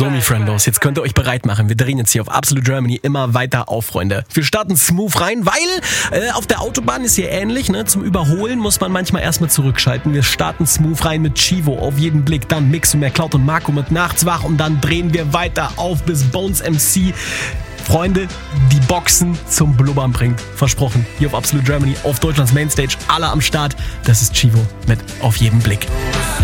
So, mi Friendos, jetzt könnt ihr euch bereit machen. Wir drehen jetzt hier auf Absolute Germany immer weiter auf, Freunde. Wir starten smooth rein, weil auf der Autobahn ist hier ähnlich, ne? Zum Überholen muss man manchmal erstmal zurückschalten. Wir starten smooth rein mit Chivo auf jeden Blick, dann Mixo, McCloud und Marco mit Nachts wach und dann drehen wir weiter auf, bis Bones MC Freunde die Boxen zum Blubbern bringt. Versprochen. Hier auf Absolute Germany, auf Deutschlands Mainstage, alle am Start. Das ist Chivo mit Auf jeden Blick.